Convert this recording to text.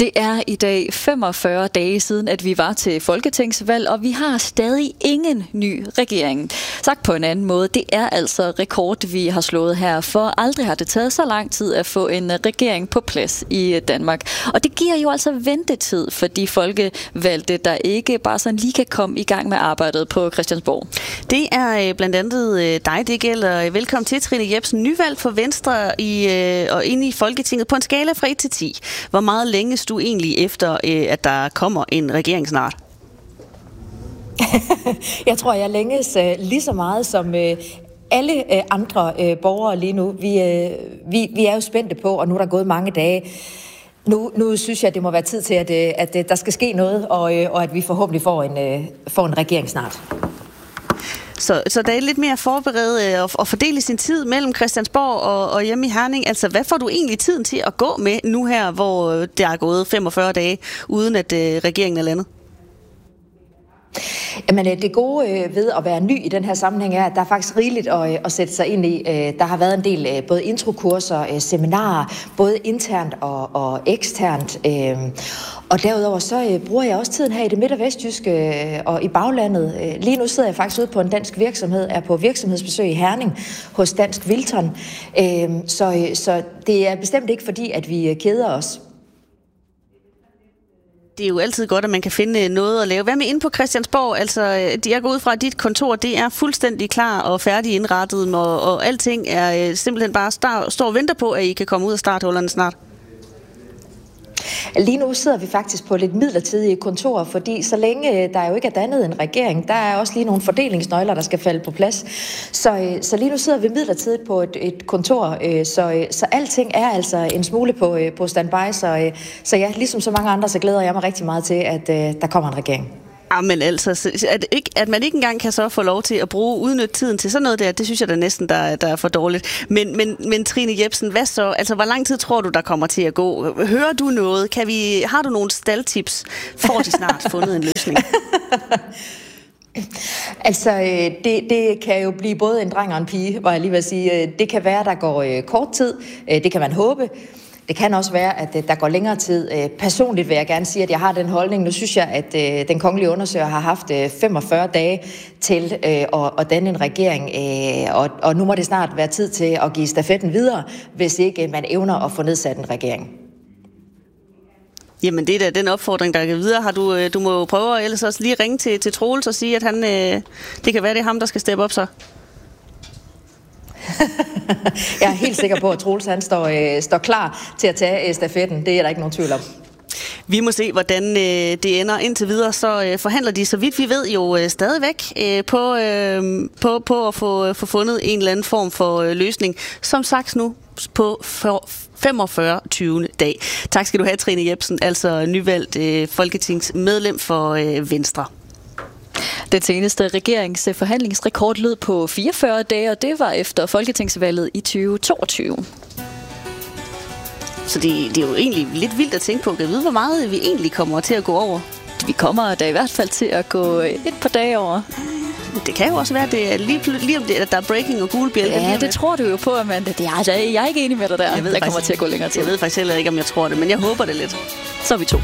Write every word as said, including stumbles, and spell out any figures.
Det er i dag femogfyrre dage siden, at vi var til folketingsvalg, og vi har stadig ingen ny regering. Sagt på en anden måde, det er altså rekord, vi har slået her, for aldrig har det taget så lang tid at få en regering på plads i Danmark. Og det giver jo altså ventetid for de folkevalgte, der ikke bare sådan lige kan komme i gang med arbejdet på Christiansborg. Det er blandt andet dig, det gælder. Velkommen til, Trine Jepsen, nyvalgt for Venstre i, og inde i Folketinget på en skala fra et til ti. Hvor meget længe du egentlig efter, at der kommer en regering snart? Jeg tror, jeg længes lige så meget som alle andre borgere lige nu. Vi, vi, vi er jo spændte på, og nu er der gået mange dage. Nu, nu synes jeg, at det må være tid til, at, at der skal ske noget, og, og at vi forhåbentlig får en, får en regering snart. Så, så der er lidt mere forberedt og, og fordele sin tid mellem Christiansborg og, og hjemme i Herning. Altså, hvad får du egentlig tiden til at gå med nu her, hvor der er gået femogfyrre dage, uden at øh, regeringen er landet? Jamen, det gode ved at være ny i den her sammenhæng er, at der er faktisk rigeligt at, at sætte sig ind i. Der har været en del både introkurser, seminarer, både internt og, og eksternt. Og derudover så bruger jeg også tiden her i det midt- og vestjyske og i baglandet. Lige nu sidder jeg faktisk ude på en dansk virksomhed, er på virksomhedsbesøg i Herning hos Dansk Wilton. Så, så det er bestemt ikke fordi, at vi keder os. Det er jo altid godt, at man kan finde noget at lave. Hvad med inde på Christiansborg? Altså, jeg går ud fra, at dit kontor, det er fuldstændig klar og færdig indrettet, og, og alting er simpelthen bare star- står og venter på, at I kan komme ud af starthullerne snart. Lige nu sidder vi faktisk på lidt midlertidige kontorer, fordi så længe der jo ikke er dannet en regering, der er også lige nogle fordelingsnøgler, der skal falde på plads. Så, så lige nu sidder vi midlertidigt på et, et kontor, så, så alting er altså en smule på, på standby. Så, så ja, ligesom så mange andre, så glæder jeg mig rigtig meget til, at der kommer en regering. Jamen altså, at, ikke, at man ikke engang kan så få lov til at bruge udnytte tiden til sådan noget der, det synes jeg da næsten, der, der er for dårligt. Men, men, men Trine Jepsen, hvad så? Altså, hvor lang tid tror du, der kommer til at gå? Hører du noget? Kan vi, har du nogle staldtips? Får de snart fundet en løsning? Altså, det, det kan jo blive både en dreng og en pige, var jeg lige ved at sige. Det kan være, der går kort tid. Det kan man håbe. Det kan også være, at der går længere tid. Personligt vil jeg gerne sige, at jeg har den holdning. Nu synes jeg, at den kongelige undersøger har haft femogfyrre dage til at danne en regering, og nu må det snart være tid til at give stafetten videre, hvis ikke man evner at få nedsat en regering. Jamen, det er da den opfordring, der kan videre. Har du, du må prøve ellers også lige ringe til, til Troels og sige, at han, det kan være, det er ham, der skal steppe op så. Jeg er helt sikker på, at Troels han står, øh, står klar til at tage stafetten. Det er der ikke nogen tvivl om. Vi må se, hvordan øh, det ender. Indtil videre, så øh, forhandler de, så vidt vi ved, jo øh, stadigvæk øh, på, øh, på, på at få, få fundet en eller anden form for øh, løsning. Som sagt nu på femogfyrre tyvende dag. Tak skal du have, Trine Jepsen, altså nyvalgt øh, folketingsmedlem for øh, Venstre. Den seneste regeringsforhandlingsrekord lød på fireogfyrre dage, og det var efter folketingsvalget i tyve toogtyve. Så det, det er jo egentlig lidt vildt at tænke på, at vide, hvor meget vi egentlig kommer til at gå over. Vi kommer da i hvert fald til at gå et par dage over. Det kan jo også være, det er lige, lige om det, at der er breaking og gule bjælker. Ja, det tror du jo på, Amanda. Det er, jeg er ikke enig med dig der. Jeg, jeg kommer til at gå længere tid. Jeg ved faktisk heller ikke, om jeg tror det, men jeg håber det lidt. Så er vi to.